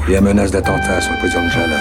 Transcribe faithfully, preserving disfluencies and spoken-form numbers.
Il y a menace d'attentat sur le président de Jala.